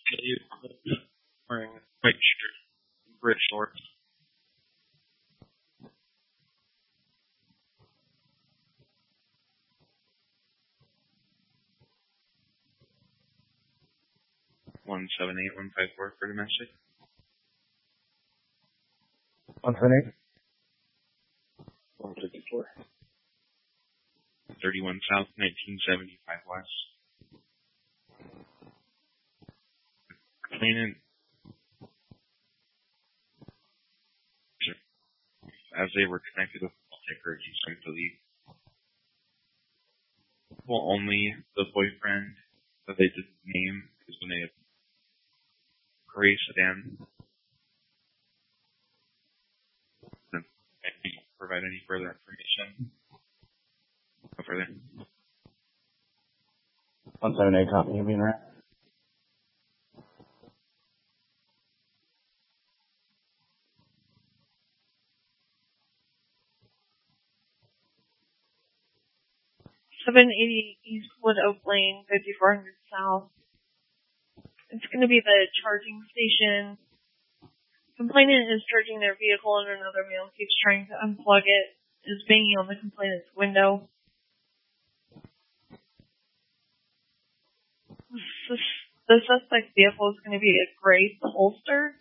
He was wearing white shirt, bridge shorts. One 78154 for domestic. 178. 154. 31 South, 1975 West. Complainant, as they were connected with the ticker, he started to leave. Well, only the boyfriend that they didn't name is when they gray sedan. I can't provide any further information. No further. 178 copy, you mean, right? $780 Eastwood Oak Lane, 5400 South. It's going to be the charging station. Complainant is charging their vehicle and another male keeps trying to unplug it, is banging on the complainant's window. The suspect's vehicle is going to be a gray Holster.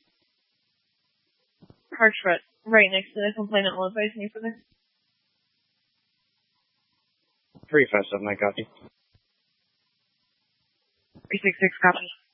Parked right next to the complainant. Will advise me for this. 357, I copy. 366 copy.